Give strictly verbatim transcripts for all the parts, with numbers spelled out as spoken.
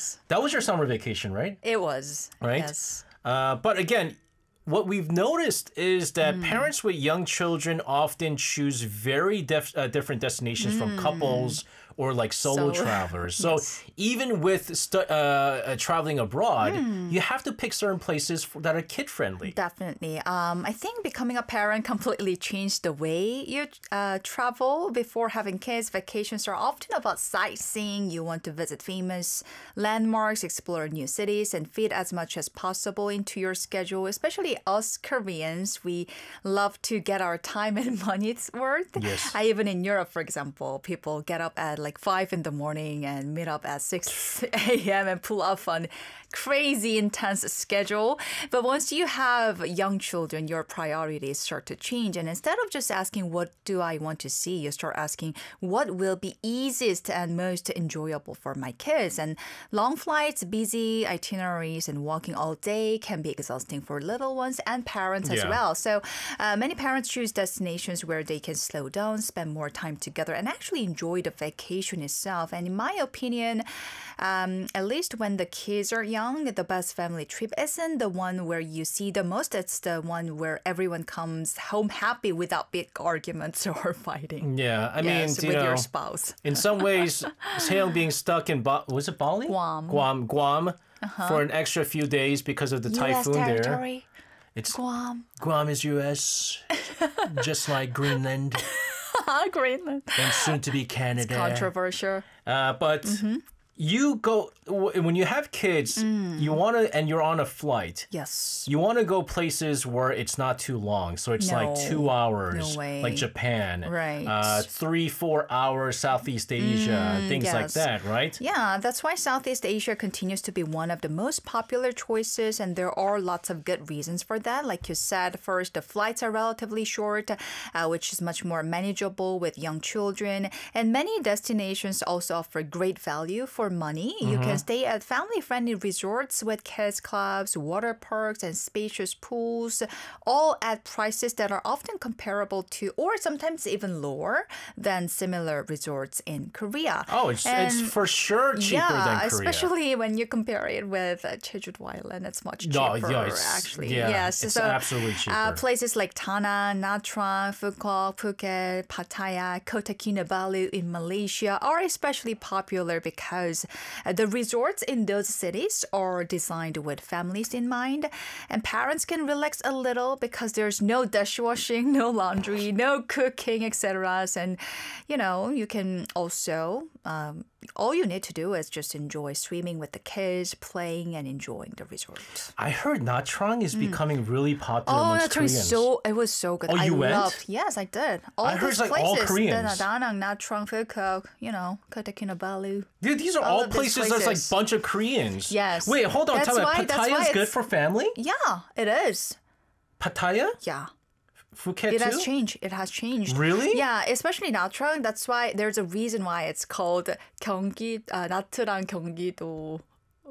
Yes. That was your summer vacation, right? It was. Right? Yes. Uh, but again, what we've noticed is that mm. parents with young children often choose very def- uh, different destinations mm. from couples or like solo so, travelers. So yes. even with stu- uh, uh, traveling abroad, mm. you have to pick certain places for, that are kid-friendly. Definitely. Um, I think becoming a parent completely changed the way you uh, travel. Before having kids, vacations are often about sightseeing. You want to visit famous landmarks, explore new cities, and fit as much as possible into your schedule. Especially us Koreans, we love to get our time and money's worth. Yes. I, even in Europe, for example, people get up at like five in the morning and meet up at six a.m. and pull off on crazy intense schedule. But once you have young children, your priorities start to change. And instead of just asking, what do I want to see? You start asking, what will be easiest and most enjoyable for my kids? And long flights, busy itineraries, and walking all day can be exhausting for little ones and parents as yeah. well. So uh, many parents choose destinations where they can slow down, spend more time together, and actually enjoy the vacation itself. And in my opinion, um, at least when the kids are young, the best family trip isn't the one where you see the most. It's the one where everyone comes home happy without big arguments or fighting. Yeah, I yes, mean, with you know, your spouse. In some ways, Seong being stuck in ba- was it Bali? Guam. Guam, Guam, uh-huh. for an extra few days because of the U S typhoon territory. there. It's Guam. Guam is U S, just like Greenland. Greenland. And soon to be Canada. It's controversial. Uh, but mm-hmm. you go, when you have kids, mm. you want to, and you're on a flight. Yes. You want to go places where it's not too long. So it's no. like two hours. No way. Like Japan. Right. Uh, three, four hours Southeast Asia. Mm, things yes. like that, right? Yeah, that's why Southeast Asia continues to be one of the most popular choices. And there are lots of good reasons for that. Like you said, first, the flights are relatively short, uh, which is much more manageable with young children. And many destinations also offer great value for money. Mm-hmm. You can stay at family-friendly resorts with kids clubs, water parks, and spacious pools, all at prices that are often comparable to, or sometimes even lower than similar resorts in Korea. Oh, it's, it's for sure cheaper yeah, than Korea. Especially when you compare it with uh, Jeju Island. It's much cheaper, no, yeah, it's, actually. Yeah, yes, it's so, absolutely cheaper. Uh, places like Tanah, Nha Trang, Phuket, Phuket, Pattaya, Kota Kinabalu in Malaysia are especially popular because uh, the resorts in those cities are designed with families in mind, and parents can relax a little because there's no dishwashing, no laundry, no cooking, et cetera. And, you know, you can also, um, all you need to do is just enjoy swimming with the kids, playing and enjoying the resort. I heard Nha Trang is mm. becoming really popular oh, amongst Koreans. Koreans. So, it was so good. Oh, you I went? Loved, yes, I did. All I heard these it's like places, all Koreans. Da Nang, Nha Trang, Phuket, you know, Kota Kinabalu. Dude, these are all, all places, places that's like a bunch of Koreans. Yes. Wait, hold on. That's Tell me, why, Pattaya is good for family? Yeah, it is. Pattaya? Yeah. Phuket it too? has changed. It has changed. Really? Yeah, especially Nha Trang. That's why there's a reason why it's called 경기, uh, 나트랑 경기도,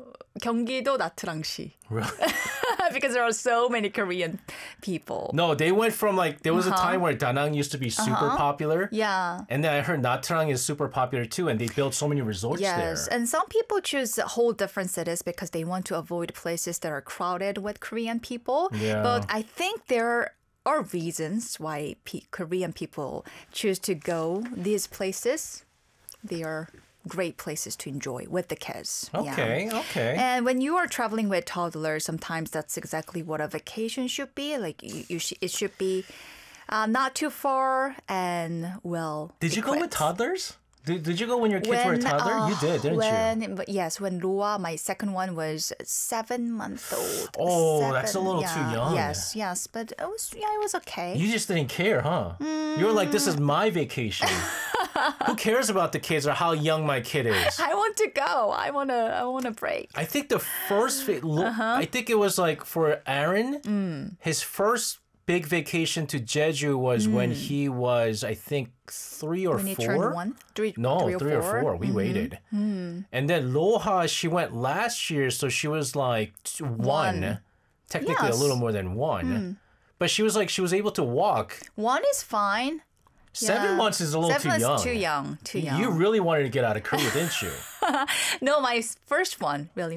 경기도 나트랑시. Really? Because there are so many Korean people. No, they went from like, there was uh-huh. a time where Da Nang used to be super uh-huh. popular. Yeah. And then I heard Nha Trang is super popular too, and they built so many resorts yes. there. Yes, and some people choose whole different cities because they want to avoid places that are crowded with Korean people. Yeah. But I think there are reasons why P- Korean people choose to go these places. They are great places to enjoy with the kids. Okay, yeah. okay. And when you are traveling with toddlers, sometimes that's exactly what a vacation should be. Like you, you sh- it should be uh, not too far and well. Did you equipped. go with toddlers? Did, did you go when your kids when, were a toddler? Uh, you did, didn't when, you? Yes, when Loa, my second one, was seven months old. Oh, seven, that's a little yeah, too young. Yes, yes, but it was yeah, it was okay. You just didn't care, huh? Mm. You were like, this is my vacation. Who cares about the kids or how young my kid is? I want to go. I want to. I want to break. I think the first, va- uh-huh. I think it was like for Aaron, mm. his first big vacation to Jeju was mm. when he was, I think, three or when four. When he turned one? Three, no, three or three four. or four. We mm-hmm. waited. Mm. And then Loha, she went last year, so she was like t- one. one. Technically yes. a little more than one. Mm. But she was like, she was able to walk. One is fine. Seven yeah. months is a little Seven too young. Seven is too young. Too young. You really wanted to get out of Korea, didn't you? No, my first one really